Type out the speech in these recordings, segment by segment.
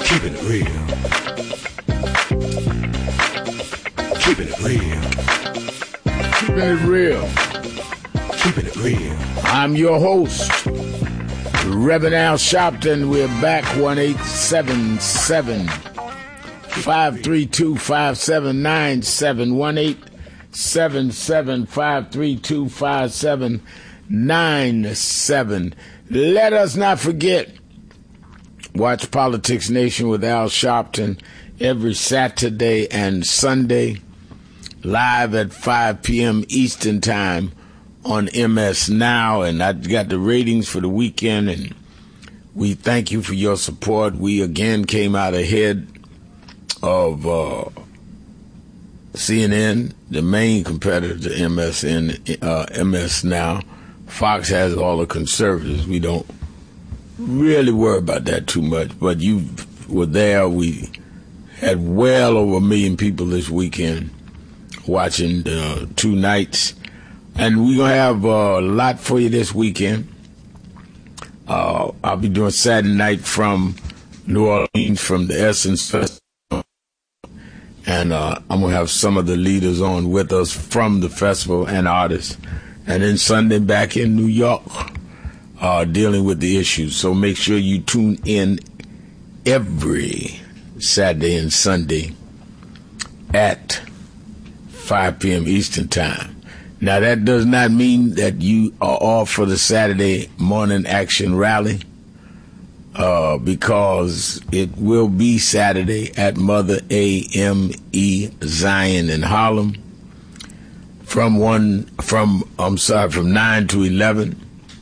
Keeping it real. Keeping it real. Keeping it real. Keeping it real. I'm your host, Reverend Al Sharpton. We're back 1-877-532-5797. 1-877-532-5797. Let us not forget, watch Politics Nation with Al Sharpton every Saturday and Sunday, live at 5 p.m. Eastern Time on MS Now. And I got the ratings for the weekend, and we thank you for your support. We again came out ahead of CNN, the main competitor to MS Now. Fox has all the conservatives. We don't really worry about that too much, but you were there. We had well over 1 million people this weekend watching 2 nights, and we're going to have a lot for you this weekend. I'll be doing Saturday night from New Orleans, from the Essence Festival, and I'm going to have some of the leaders on with us from the festival and artists, and then Sunday back in New York, dealing with the issues. So make sure you tune in every Saturday and Sunday at 5 p.m. Eastern Time. Now, that does not mean that you are off for the Saturday morning action rally, because it will be Saturday at Mother AME Zion in Harlem from 9 to 11.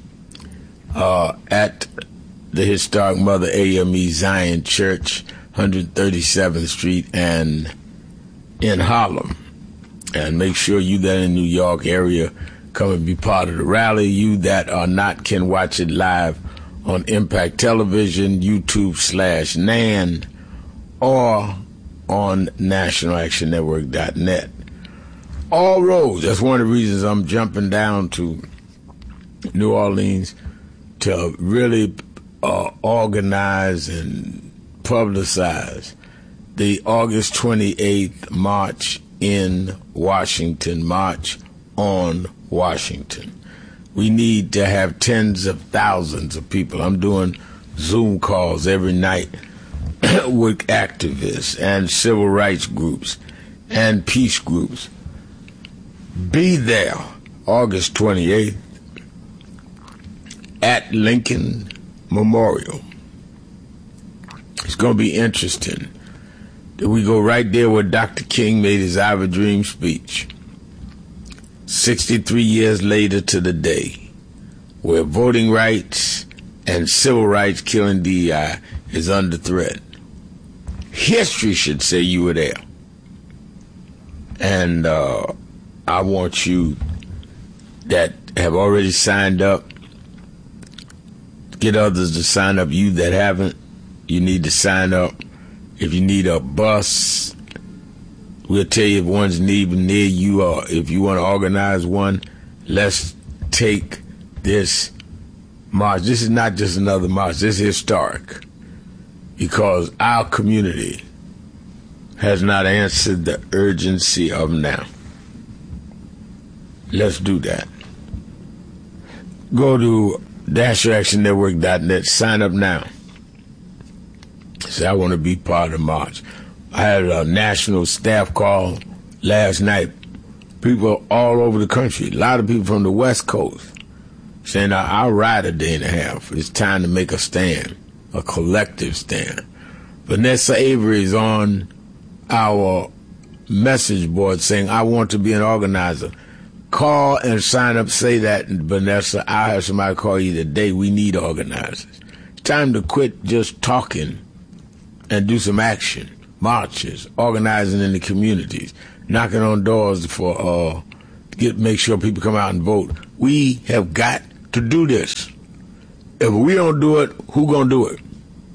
At the historic Mother AME Zion Church, 137th Street and in Harlem. And make sure you that in New York area come and be part of the rally. You that are not can watch it live on Impact Television, YouTube/NAN, or on NationalActionNetwork.net. All roads. That's one of the reasons I'm jumping down to New Orleans to really organize and publicize the August 28th March in Washington, March on Washington. We need to have tens of thousands of people. I'm doing Zoom calls every night with activists and civil rights groups and peace groups. Be there August 28th at Lincoln Memorial. It's going to be interesting. We go right there where Dr. King made his I Have a Dream speech. 63 years later to the day, where voting rights and civil rights killing DEI is under threat. History should say you were there. And I want you that have already signed up, get others to sign up. You that haven't, you need to sign up. If you need a bus, we'll tell you if one's near you, or if you want to organize one. Let's take this march. This is not just another march. This is historic, because our community has not answered the urgency of now. Let's do that. Go to NationalActionNetwork.net. Sign up now. Say, I want to be part of the march. I had a national staff call last night. People all over the country, a lot of people from the West Coast, saying, I'll ride a day and a half. It's time to make a stand, a collective stand. Vanessa Avery is on our message board saying, I want to be an organizer. Call and sign up. Say that, Vanessa. I'll have somebody call you today. We need organizers. It's time to quit just talking and do some action. Marches, organizing in the communities, knocking on doors for make sure people come out and vote. We have got to do this. If we don't do it, who gonna do it?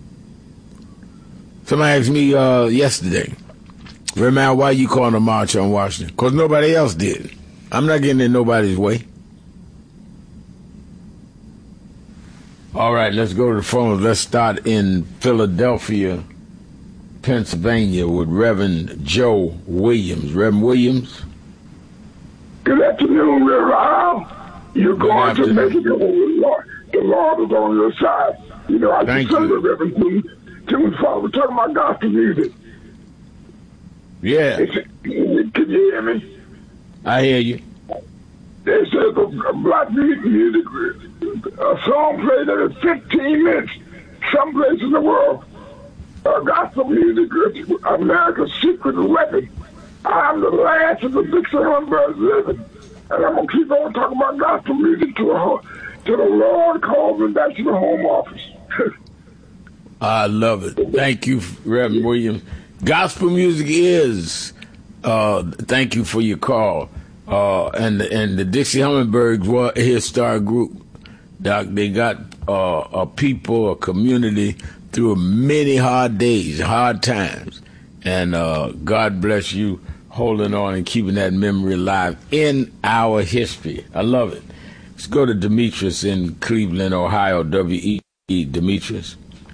Somebody asked me yesterday, Reverend, why you calling a march on Washington? Because nobody else did. I'm not getting in nobody's way. All right, let's go to the phone. Let's start in Philadelphia Pennsylvania, with Reverend Joe Williams. Reverend Williams? Good afternoon, Reverend Al. You're going to make it. The Lord is on your side. You know, I just said the Reverend Tim Father talking about gospel music. Yeah. Can you hear me? I hear you. They said the black music, a song played every 15 minutes. Some place in the world, gospel music is America's secret weapon. I'm the last of the Dixie Hummingbirds living, and I'm going to keep on talking about gospel music till the Lord calls me back to the home office. I love it. Thank you, Reverend Williams. Gospel music is, thank you for your call. And the Dixie Hummingbirds were a historic group. Doc, they got a people, a community through many hard days, hard times. And God bless you holding on and keeping that memory alive in our history. I love it. Let's go to Demetrius in Cleveland, Ohio, WE. Demetrius.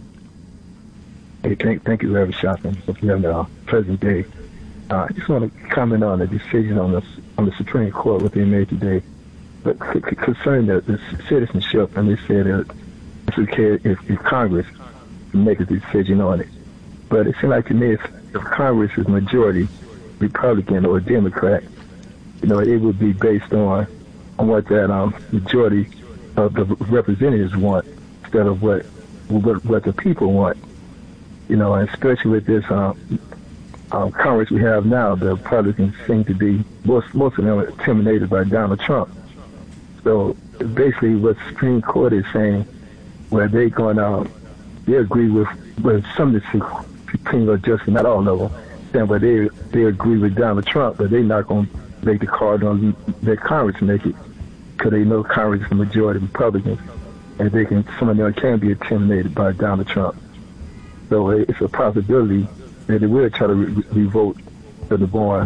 Hey, thank you, Reverend Shotton. Hope you have a pleasant day. I just want to comment on the decision on the Supreme Court, what they made today. But concerning the citizenship, and they said that it's okay if Congress make a decision on it. But it seems like to me if Congress is majority Republican or Democrat, you know, it would be based on what that majority of the representatives want instead of what the people want. You know, and especially with this Congress we have now, the Republicans seem to be, most of them are intimidated by Donald Trump. So basically what the Supreme Court is saying, where they agree with some of the Supreme Court justices, not all of them, saying where they agree with Donald Trump, but they're not going to make the call on let Congress make it, because they know Congress is the majority Republicans, and some of them can be intimidated by Donald Trump. So it's a possibility that they will try to revoke the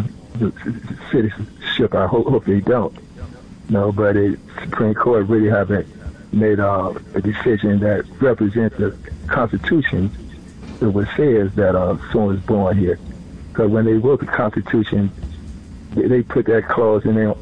citizenship. I hope they don't. No, but the Supreme Court really haven't made a decision that represents the Constitution, which says that someone is born here. Because when they wrote the Constitution, they put that clause in there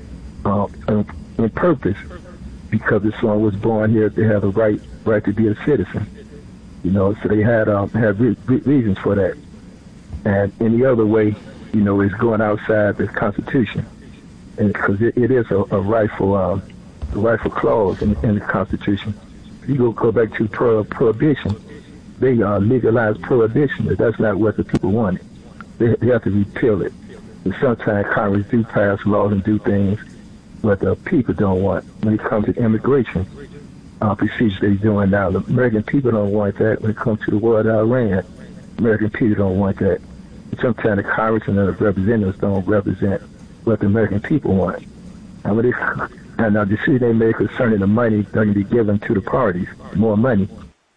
on purpose, because if someone was born here, they have a right to be a citizen. You know, so they had reasons for that. And any other way, you know, is going outside the Constitution, and because it is a rightful clause in the Constitution. If you go back to prohibition, they legalized prohibition, but that's not what the people wanted. They have to repeal it. And sometimes Congress do pass laws and do things what the people don't want. When it comes to immigration procedures they're doing now, the American people don't want that. When it comes to the war in Iran, American people don't want that. Sometimes the Congress and the representatives don't represent what the American people want. And the decision they made concerning the money going to be given to the parties, more money,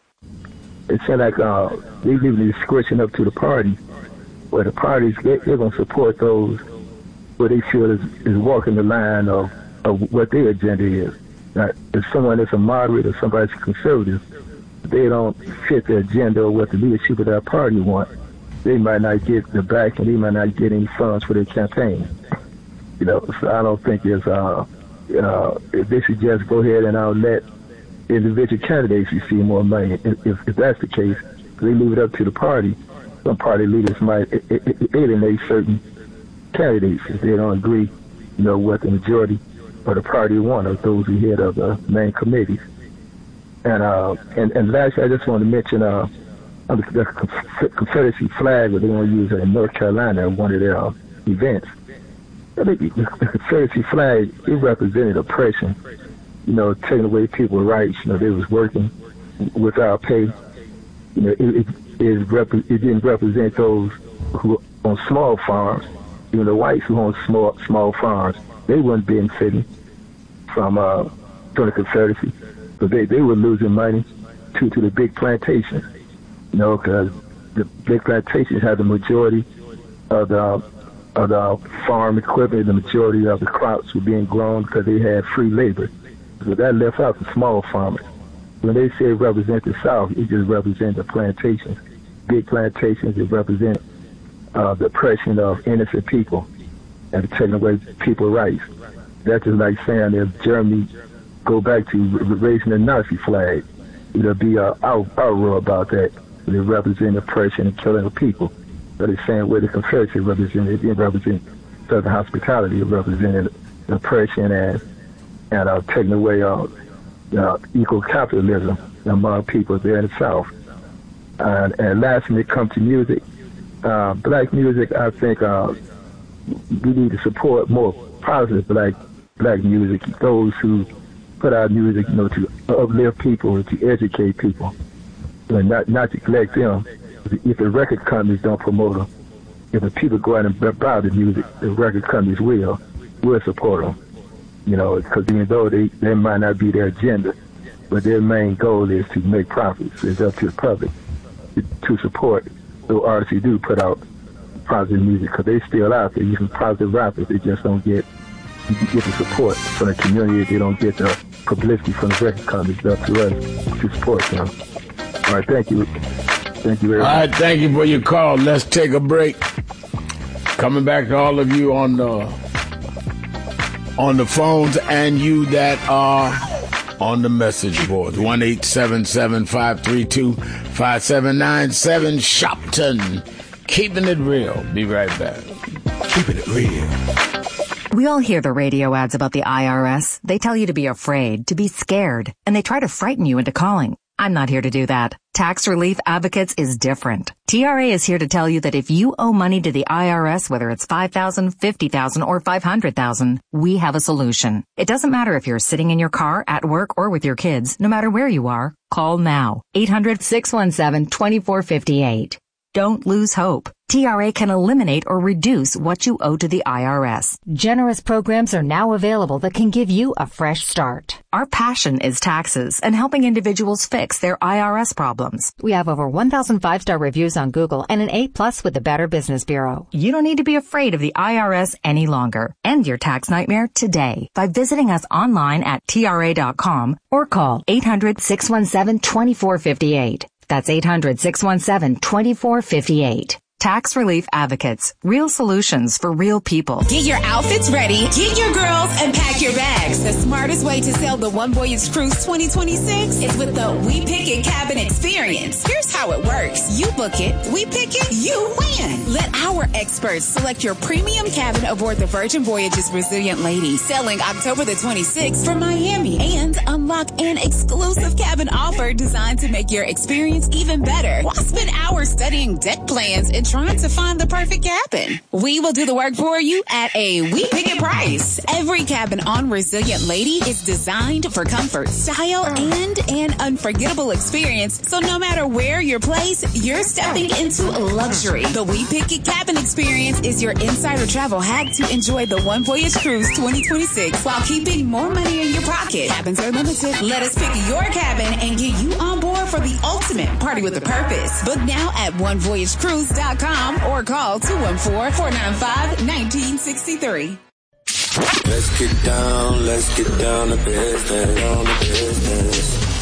it seems like they leave the discretion up to the parties, where the parties, they're going to support those where they feel is walking the line of what their agenda is. Now, if someone is a moderate or somebody's conservative, they don't fit the agenda or what the leadership of that party want, they might not get the back and they might not get any funds for their campaign. You know, so I don't think it's, if they should just go ahead and let individual candidates receive more money. If that's the case, they leave it up to the party. Some party leaders might alienate certain candidates if they don't agree, you know, what the majority of the party want, or those who head of the main committees. And lastly, I just want to mention the Confederacy flag that they want to use in North Carolina at one of their events. I think the Confederacy flag, it represented oppression, you know, taking away people's rights. You know, they was working without pay. You know, it didn't represent those who on small farms. Even the whites who own small farms, they weren't benefiting from the Confederacy, but they were losing money to the big plantations. You know, because the big plantations had the majority of the farm equipment, the majority of the crops were being grown because they had free labor. So that left out the small farmers. When they say represent the South, it just represents the plantations big plantations that represent the oppression of innocent people and taking away people's rights. That's just like saying if Germany go back to raising the Nazi flag, there'll be an outroar about that. They represent oppression and killing of people. But it's saying where the Confederacy represented, it represents Southern hospitality, it represented oppression and taking away equal capitalism among people there in the South. And lastly, when it comes to music, black music, I think we need to support more positive black music, those who put out music, to uplift people, to educate people, and not neglect them. If the record companies don't promote them, if the people go out and buy the music, the record companies will support them. Because even though they might not be their agenda, but their main goal is to make profits. It's up to the public to support the artists who do put out positive music, because they still out there using positive rappers. They just don't get the support from the community. They don't get the publicity from the record companies. It's up to us to support them. All right, thank you. Thank you very much. All right, thank you for your call. Let's take a break. Coming back to all of you on the phones and you that are on the message board. 1-877-532-5797. Shopton. Keeping it real. Be right back. Keeping it real. We all hear the radio ads about the IRS. They tell you to be afraid, to be scared, and they try to frighten you into calling. I'm not here to do that. Tax Relief Advocates is different. TRA is here to tell you that if you owe money to the IRS, whether it's $5,000, $50,000, or $500,000, we have a solution. It doesn't matter if you're sitting in your car, at work, or with your kids. No matter where you are, call now. 800-617-2458. Don't lose hope. TRA can eliminate or reduce what you owe to the IRS. Generous programs are now available that can give you a fresh start. Our passion is taxes and helping individuals fix their IRS problems. We have over 1,000 5-star reviews on Google and an A+ with the Better Business Bureau. You don't need to be afraid of the IRS any longer. End your tax nightmare today by visiting us online at TRA.com or call 800-617-2458. That's 800-617-2458. Tax Relief Advocates. Real solutions for real people. Get your outfits ready, get your girls, and pack your bags. The smartest way to sail the One Voyage Cruise 2026 is with the We Pick It cabin experience. Here's how it works. You book it, we pick it, you win. Let our experts select your premium cabin aboard the Virgin Voyages Resilient Lady, sailing October the 26th from Miami, and unlock an exclusive cabin offer designed to make your experience even better. Why spend hours studying deck plans and trying to find the perfect cabin? We will do the work for you at a We Pick It price. Every cabin on Resilient Lady is designed for comfort, style, and an unforgettable experience. So no matter where you're placed, you're stepping into luxury. The We Pick It cabin experience is your insider travel hack to enjoy the One Voyage Cruise 2026 while keeping more money in your pocket. Cabins are limited. Let us pick your cabin and get you on board for the ultimate party with a purpose. Book now at onevoyagecruise.com or call 214-495-1963. Let's get down to business.